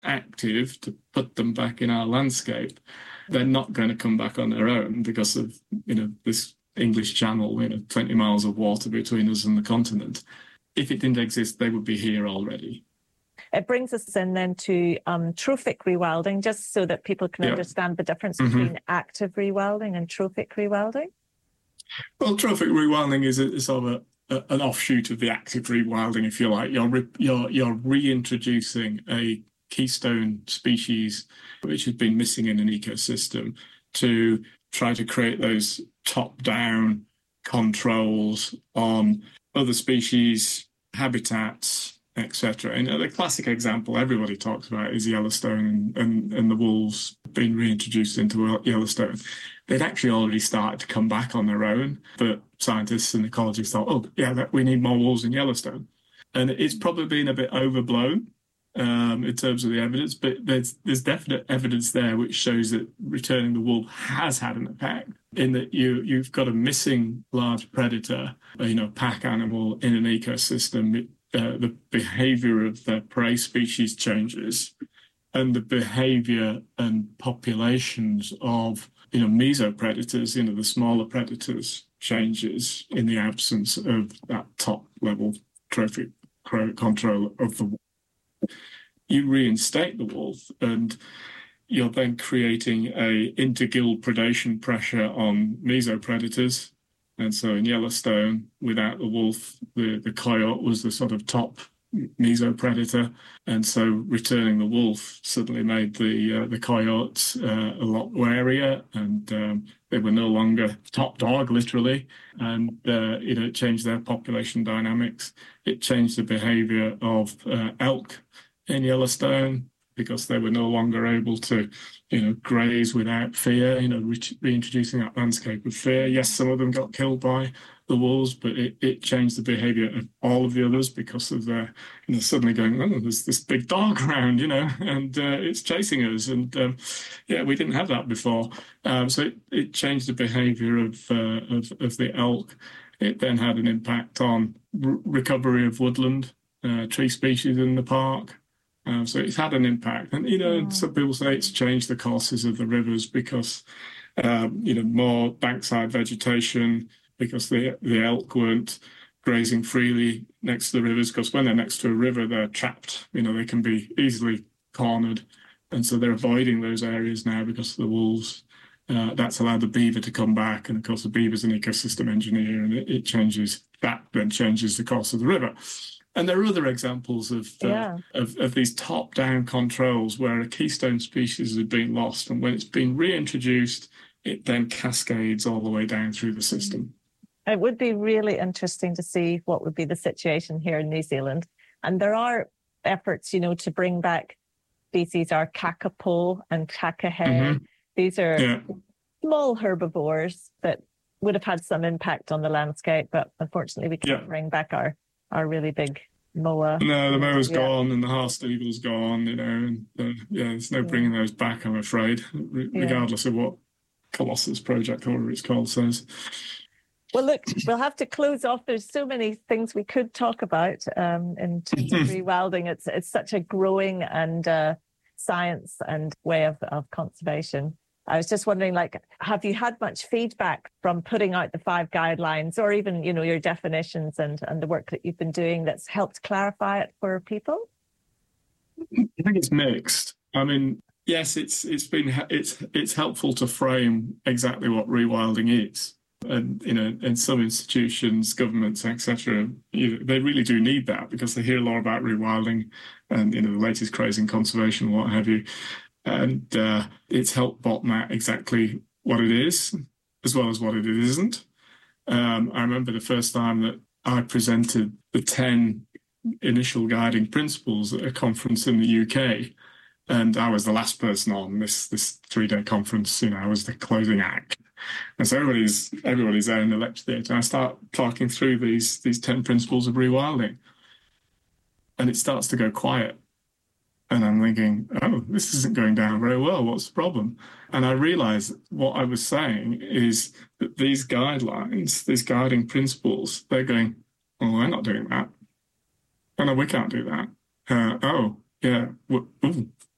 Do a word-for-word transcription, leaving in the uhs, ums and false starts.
active to put them back in our landscape, they're not going to come back on their own because of, you know, this English Channel, you know, twenty miles of water between us and the continent. If it didn't exist, they would be here already. It brings us in then to um, trophic rewilding, just so that people can yeah. understand the difference mm-hmm. between active rewilding and trophic rewilding. Well, trophic rewilding is, a, is sort of a, a, an offshoot of the active rewilding, if you like. You're, re, you're, you're reintroducing a keystone species which has been missing in an ecosystem to try to create those top-down controls on other species, habitats, et cetera. And the classic example everybody talks about is Yellowstone and, and, and the wolves being reintroduced into Yellowstone. They'd actually already started to come back on their own, but scientists and ecologists thought, oh, yeah, we need more wolves in Yellowstone. And it's probably been a bit overblown um, in terms of the evidence, but there's there's definite evidence there which shows that returning the wolf has had an effect in that you, you've got a missing large predator, you know, pack animal in an ecosystem. Uh, the behavior of the prey species changes, and the behavior and populations of, you know, mesopredators, you know, the smaller predators, changes in the absence of that top level trophic control of the wolf. You reinstate the wolf, and you're then creating a intergill predation pressure on mesopredators. And so in Yellowstone, without the wolf, the, the coyote was the sort of top mesopredator. And so returning the wolf suddenly made the uh, the coyotes uh, a lot warier, and um, they were no longer top dog, literally. And uh, you know, it changed their population dynamics. It changed the behavior of uh, elk in Yellowstone, because they were no longer able to, you know, graze without fear, you know, re- reintroducing that landscape of fear. Yes, some of them got killed by the wolves, but it, it changed the behavior of all of the others because of their, you know, suddenly going, oh, there's this big dog around, you know, and uh, it's chasing us. And um, yeah, we didn't have that before. Um, so it, it changed the behavior of, uh, of, of the elk. It then had an impact on r- recovery of woodland, uh, tree species in the park. Um, so it's had an impact. And, you know, yeah. some people say it's changed the courses of the rivers because, um, you know, more bankside vegetation, because the, the elk weren't grazing freely next to the rivers, because when they're next to a river, they're trapped. You know, they can be easily cornered. And so they're avoiding those areas now because of the wolves. Uh, that's allowed the beaver to come back. And, of course, the beaver's an ecosystem engineer, and it, it changes, that then changes the course of the river. And there are other examples of, uh, yeah. of of these top-down controls where a keystone species has been lost, and when it's been reintroduced, it then cascades all the way down through the system. It would be really interesting to see what would be the situation here in New Zealand. And there are efforts, you know, to bring back species, our kakapo and kakahe. Mm-hmm. These are yeah. small herbivores that would have had some impact on the landscape, but unfortunately we can't yeah. bring back our our really big moa. No, the moa's yeah. gone and the horse eagle's gone, you know, and uh, yeah, there's no bringing yeah. those back, I'm afraid, re- yeah. regardless of what Colossus Project or whatever it's called says. Well, look, we'll have to close off. There's so many things we could talk about um, in terms of rewilding. It's it's such a growing and uh, science and way of, of conservation. I was just wondering, like, have you had much feedback from putting out the five guidelines, or even, you know, your definitions and, and the work that you've been doing that's helped clarify it for people? I think it's mixed. I mean, yes, it's it's been it's it's helpful to frame exactly what rewilding is, and you know, in some institutions, governments, et cetera, you know, they really do need that because they hear a lot about rewilding and, you know, the latest craze in conservation, what have you. And uh, it's helped bottom out exactly what it is, as well as what it isn't. Um, I remember the first time that I presented the ten initial guiding principles at a conference in the U K, and I was the last person on this this three-day conference. You know, I was the closing act, and so everybody's everybody's there in the lecture theatre. And I start talking through these these ten principles of rewilding, and it starts to go quiet. And I'm thinking, oh, this isn't going down very well. What's the problem? And I realized what I was saying is that these guidelines, these guiding principles, they're going, well, we're not doing that. Oh, no, we can't do that. Uh, oh, yeah. Well, ooh,